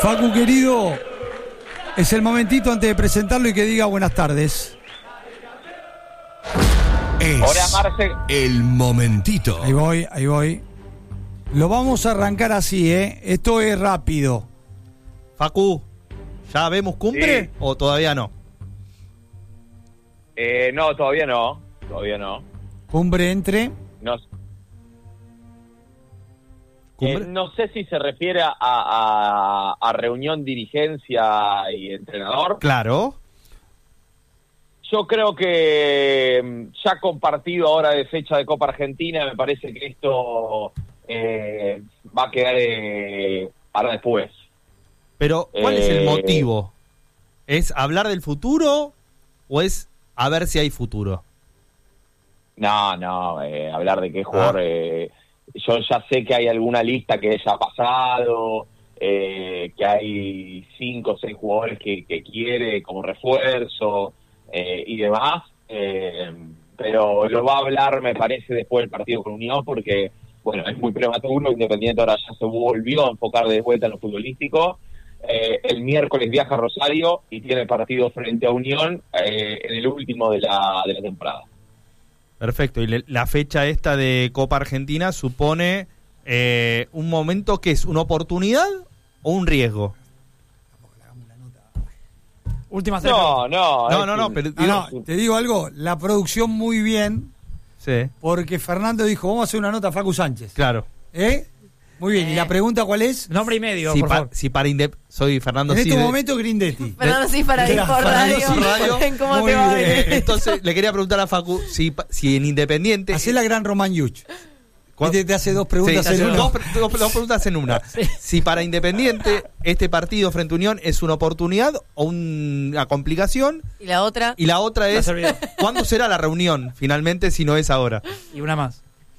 Facu, querido, es el momentito antes de presentarlo y que diga buenas tardes. Hola, Marce. El momentito. Ahí voy. Lo vamos a arrancar así, ¿eh? Esto es rápido. Facu, ¿ya vemos cumbre Sí. o todavía no? No, todavía no. Cumbre entre... No, ¿Cumbre? no sé si se refiere a reunión dirigencia y entrenador. Claro. Yo creo que ya compartido ahora de fecha de Copa Argentina, me parece que esto va a quedar para después. Pero, ¿cuál es el motivo? ¿Es hablar del futuro o es a ver si hay futuro? No, hablar de qué jugador... yo ya sé que hay alguna lista que ya ha pasado, que hay 5 o 6 jugadores que quiere como refuerzo y demás, pero lo va a hablar, me parece, después del partido con Unión, porque, bueno, es muy prematuro. Independiente ahora ya se volvió a enfocar de vuelta en lo futbolístico. El miércoles viaja a Rosario y tiene partido frente a Unión en el último de la temporada. Perfecto. Y la fecha esta de Copa Argentina supone un momento que es una oportunidad o un riesgo. Última semana. No, pero te digo algo, la producción muy bien, sí, porque Fernando dijo, vamos a hacer una nota a Facu Sánchez. claro. Muy bien, ¿y la pregunta cuál es? Nombre y medio, Si por favor. soy Fernando En este Cide. momento, Grindetti. Fernando sí para ir por Fernando radio. sí, radio. ¿Cómo Muy te va a bien. venir? Entonces, le quería preguntar a Facu si en Independiente... Hacé la gran Román Yuch. ¿Cuál? Te hace 2 preguntas Sí, en una. dos preguntas en una. Si para Independiente este partido frente a Unión es una oportunidad o una complicación, Y la otra. y la otra es se olvidó. ¿cuándo será la reunión finalmente si no es ahora? Y una más.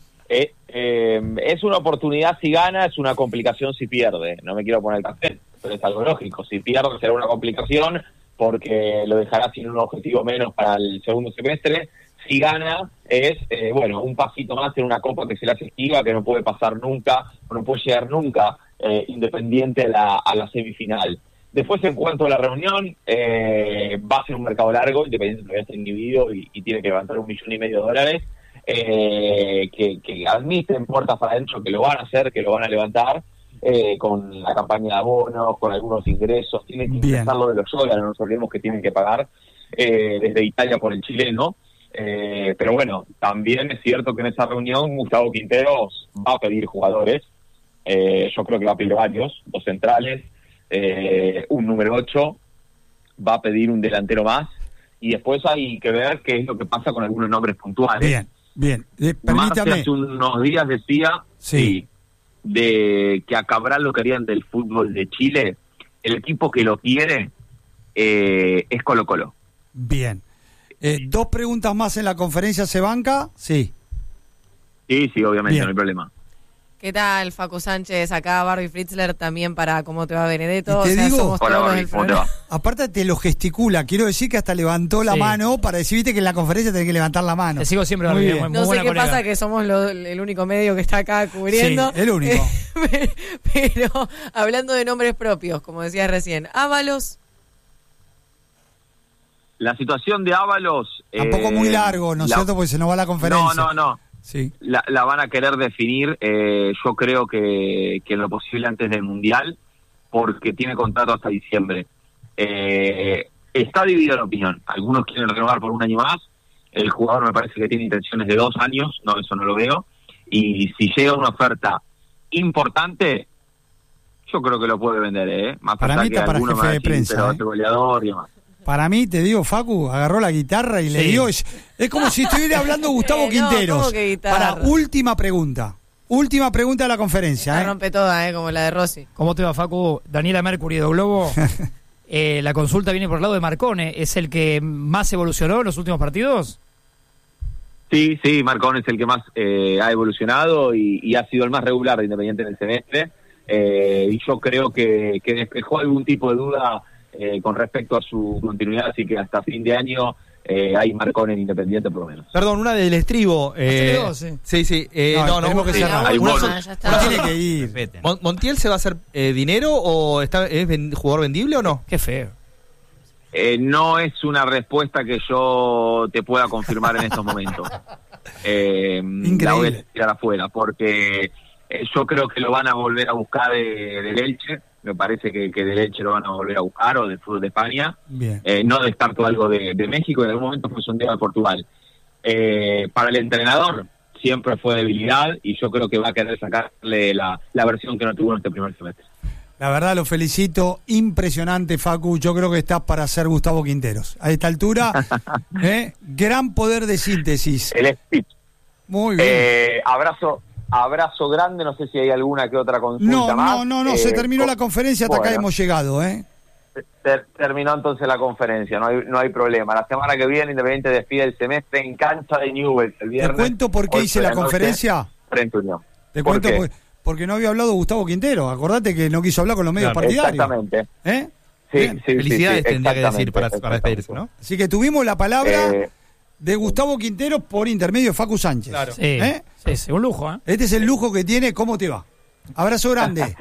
Es una oportunidad si gana, es una complicación si pierde. No me quiero poner el café, pero es algo lógico. Si pierde será una complicación porque lo dejará sin un objetivo menos para el segundo semestre. Si gana es, un pasito más en una copa que se le hace esquiva, que no puede pasar nunca, o no puede llegar nunca Independiente a la semifinal. Después, en cuanto a la reunión, va a ser un mercado largo. Independiente todavía está inhibido y tiene que levantar $1,5 millones. Que admiten puertas para adentro que lo van a hacer, que lo van a levantar con la campaña de abonos, con algunos ingresos. Tienen que ingresar lo de los dólares, no nos olvidemos que tienen que pagar desde Italia por el chileno. Pero bueno, también es cierto que en esa reunión Gustavo Quinteros va a pedir jugadores. Yo creo que va a pedir varios, 2 centrales, un número 8, va a pedir un delantero más, y después hay que ver qué es lo que pasa con algunos nombres puntuales. Bien. Marce Permítame. hace unos días decía Sí. de que a Cabral lo querían del fútbol de Chile. El equipo que lo quiere es Colo-Colo. Bien. 2 preguntas más en la conferencia, ¿se banca? Sí. Sí, obviamente, Bien. no hay problema. ¿Qué tal, Facu Sánchez? Acá Barbie Fritzler también para ¿Cómo te va, Benedetto? Y te digo- somos Hola, todos Barbie, del ¿cómo te va? programa. Aparte te lo gesticula, quiero decir que hasta levantó la Sí. mano para decir, viste que en la conferencia tenés que levantar la mano. Te sigo siempre, Muy Barbie, bien. muy No sé buena qué colega. pasa, que somos el único medio que está acá cubriendo. Sí, el único. Pero hablando de nombres propios, como decías recién, Ábalos. La situación de Ábalos... Tampoco muy largo, ¿no es cierto? Porque se nos va la conferencia. No. Sí. La van a querer definir, yo creo que en lo posible antes del Mundial, porque tiene contrato hasta diciembre. Está dividida la opinión. Algunos quieren renovar por 1 año más. El jugador me parece que tiene intenciones de 2 años. No, eso no lo veo. Y si llega una oferta importante, yo creo que lo puede vender, Más Para allá mí que está para alguno jefe me va a de decir, prensa, pero ¿eh? este goleador y demás. Para mí, te digo, Facu agarró la guitarra y le Sí. dio... Es como si estuviera hablando Gustavo No, Quinteros. ¿cómo que guitarra? Para última pregunta. Última pregunta de la conferencia, La rompe toda, como la de Rossi. ¿Cómo te va, Facu? Daniela Mercury de Globo. La consulta viene por el lado de Marcone. ¿Es el que más evolucionó en los últimos partidos? Sí, Marcón es el que más ha evolucionado y ha sido el más regular de Independiente en el semestre. Y yo creo que despejó algún tipo de duda con respecto a su continuidad, así que hasta fin de año hay Marconi en Independiente por lo menos. Perdón, una del estribo. Sí. Sí. tenemos que cerrar. Hay Bueno, bonos. ya está. Tiene que ir. ¿Montiel se va a hacer dinero o es jugador vendible o no? Qué feo. No es una respuesta que yo te pueda confirmar en estos momentos. La voy a tirar afuera, porque yo creo que lo van a volver a buscar del Elche. Me parece que del Elche lo van a volver a buscar, o del fútbol de España. Bien. No descarto algo de México, y en algún momento fue sondeado de Portugal. Para el entrenador siempre fue debilidad, y yo creo que va a querer sacarle la versión que no tuvo en este primer semestre. La verdad, lo felicito. Impresionante, Facu. Yo creo que estás para ser Gustavo Quinteros. A esta altura, gran poder de síntesis. El speech. Muy bien. Abrazo grande. No sé si hay alguna que otra consulta más. No. Se terminó la conferencia. Hasta acá bueno. hemos llegado, Terminó entonces la conferencia. No hay problema. La semana que viene Independiente despide el semestre en cancha de Newell's el viernes. ¿Te cuento por qué hice la conferencia? Frente a Unión. Te cuento porque no había hablado Gustavo Quintero. Acordate que no quiso hablar con los medios partidarios. Exactamente. Sí. Felicidades tendría que decir para exactamente. despedirse, ¿no? Así que tuvimos la palabra de Gustavo Quintero por intermedio de Facu Sánchez. Claro. Sí, un lujo, ¿eh? Este es el lujo que tiene. ¿Cómo te va? Abrazo grande.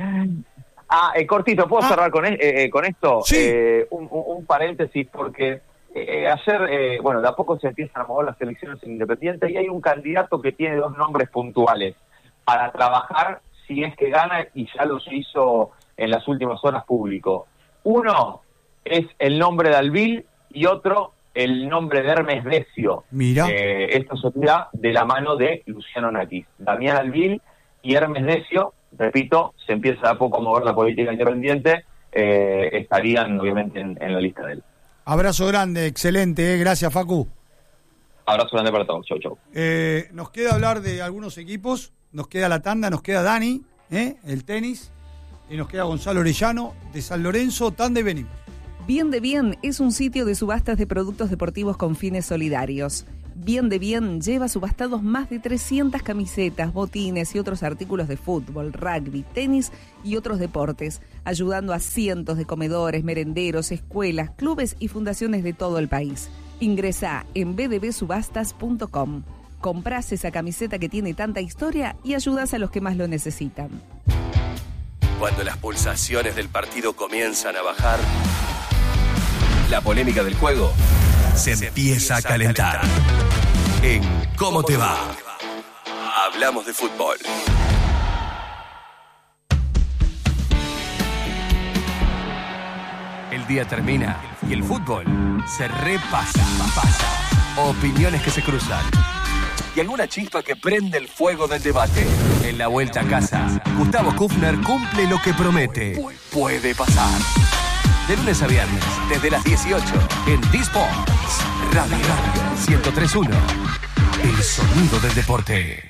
Cortito, ¿puedo cerrar con esto? Sí. Un paréntesis, porque ayer, de a poco se empiezan a mover las elecciones en Independiente, y hay un candidato que tiene 2 nombres puntuales para trabajar si es que gana, y ya los hizo en las últimas horas público. Uno es el nombre de Alvil y otro el nombre de Hermes Decio. Mira. Esto se da de la mano de Luciano Natis. Damián Alvil y Hermes Decio, repito, se empieza a poco a mover la política independiente, estarían obviamente en la lista de él. Abrazo grande, excelente, gracias Facu. Abrazo grande para todos, chau. Nos queda hablar de algunos equipos, nos queda la tanda, nos queda Dani, el tenis, y nos queda Gonzalo Orellano de San Lorenzo, tanda y venimos. Bien de Bien es un sitio de subastas de productos deportivos con fines solidarios. Bien de Bien lleva subastados más de 300 camisetas, botines y otros artículos de fútbol, rugby, tenis y otros deportes, ayudando a cientos de comedores, merenderos, escuelas, clubes y fundaciones de todo el país. Ingresá en bdbsubastas.com. Comprás esa camiseta que tiene tanta historia y ayudás a los que más lo necesitan. Cuando las pulsaciones del partido comienzan a bajar, la polémica del juego se empieza a calentar. En ¿Cómo te va? Hablamos de fútbol. El día termina y el fútbol se repasa. Opiniones que se cruzan y alguna chispa que prende el fuego del debate. En la vuelta a casa, Gustavo Kufner cumple lo que promete. Puede pasar. De lunes a viernes, desde las 18, en D-Sports, Radio 103.1, el sonido del deporte.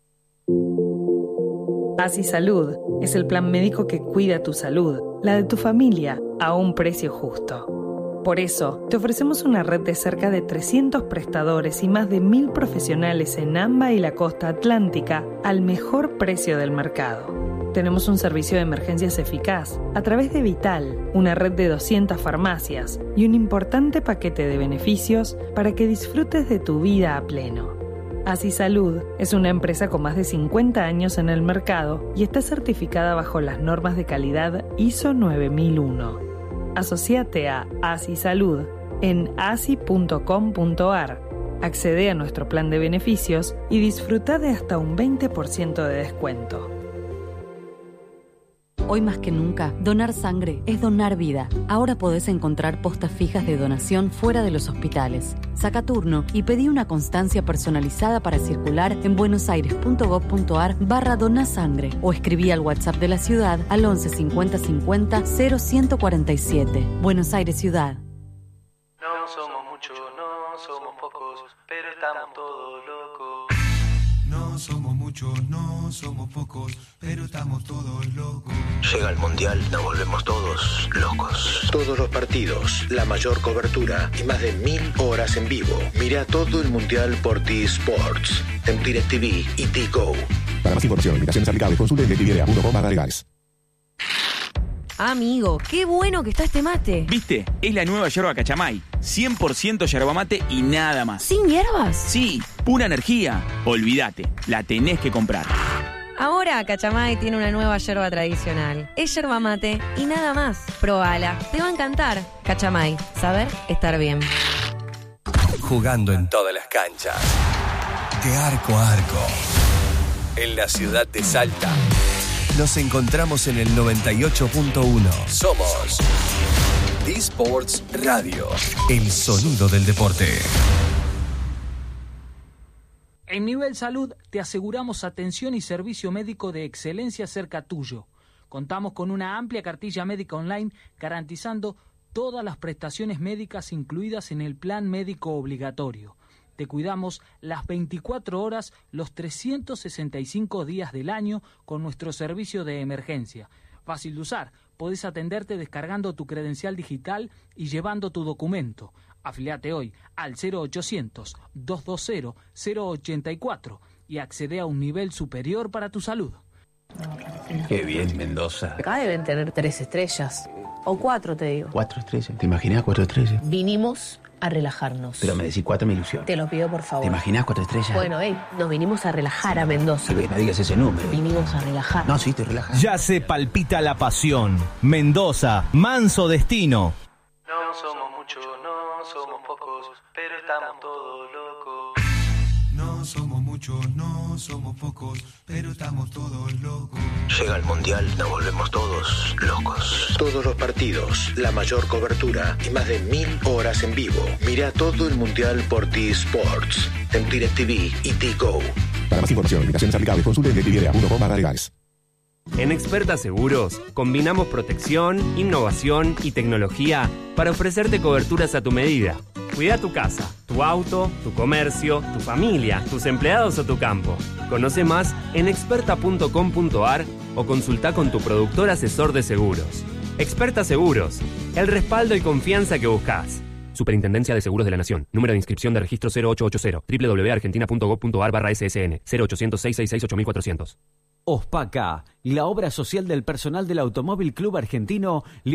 Así Salud es el plan médico que cuida tu salud, la de tu familia, a un precio justo. Por eso, te ofrecemos una red de cerca de 300 prestadores y más de 1.000 profesionales en AMBA y la costa atlántica al mejor precio del mercado. Tenemos un servicio de emergencias eficaz a través de Vital, una red de 200 farmacias y un importante paquete de beneficios para que disfrutes de tu vida a pleno. Así Salud es una empresa con más de 50 años en el mercado y está certificada bajo las normas de calidad ISO 9001. Asociate a Así Salud en asi.com.ar. Accede a nuestro plan de beneficios y disfruta de hasta un 20% de descuento. Hoy más que nunca, donar sangre es donar vida. Ahora podés encontrar postas fijas de donación fuera de los hospitales. Saca turno y pedí una constancia personalizada para circular en buenosaires.gov.ar/donasangre o escribí al WhatsApp de la ciudad al 11 50 50 0147. Buenos Aires Ciudad. No somos muchos, no somos pocos, pero estamos todos locos. No somos muchos, no somos pocos, pero estamos todos locos. Llega el Mundial, nos volvemos todos locos. Todos los partidos, la mayor cobertura y más de 1000 horas en vivo. Mira todo el Mundial por T-Sports, en DirecTV y T-Go. Para más información, limitaciones aplicables, consulte en DirecTV.com/legales. Amigo, qué bueno que está este mate. ¿Viste? Es la nueva yerba Cachamay. 100% yerba mate y nada más. ¿Sin hierbas? Sí, pura energía. Olvídate, la tenés que comprar. Ahora Cachamay tiene una nueva yerba tradicional. Es yerba mate y nada más. Probala, te va a encantar. Cachamay, saber estar bien. Jugando en todas las canchas. De arco a arco. En la ciudad de Salta. Nos encontramos en el 98.1. Somos D-Sports Radio. El sonido del deporte. En Nivel Salud te aseguramos atención y servicio médico de excelencia cerca tuyo. Contamos con una amplia cartilla médica online garantizando todas las prestaciones médicas incluidas en el plan médico obligatorio. Te cuidamos las 24 horas, los 365 días del año con nuestro servicio de emergencia. Fácil de usar, podés atenderte descargando tu credencial digital y llevando tu documento. Afiliate hoy al 0800-220-084 y accede a un nivel superior para tu salud. Qué bien, Mendoza. Acá deben tener 3 estrellas. O 4, te digo. 4 estrellas. ¿Te imaginas 4 estrellas? Vinimos a relajarnos. Pero me decís 4, me ilusión. Te lo pido, por favor. ¿Te imaginas 4 estrellas? Bueno, nos vinimos a relajar a Mendoza. No digas ese número. Vinimos a relajar. No, sí, estoy relajado. Ya se palpita la pasión. Mendoza, manso destino. No somos muchos, no somos pocos, pero estamos todos locos. No somos muchos, no somos pocos, pero estamos todos locos. Llega el Mundial, nos volvemos todos locos. Todos los partidos, la mayor cobertura y más de 1000 horas en vivo. Mira todo el Mundial por T-Sports, en DirecTV y T-Go. Para más información, limitaciones aplicables, consulte en DirecTV.com/legales. En Experta Seguros combinamos protección, innovación y tecnología para ofrecerte coberturas a tu medida. Cuida tu casa, tu auto, tu comercio, tu familia, tus empleados o tu campo. Conoce más en experta.com.ar o consulta con tu productor asesor de seguros. Experta Seguros, el respaldo y confianza que buscas. Superintendencia de Seguros de la Nación. Número de inscripción de registro 0880 www.argentina.gov.ar/SSN 0800-666-8400. OSPACA, la obra social del personal del Automóvil Club Argentino,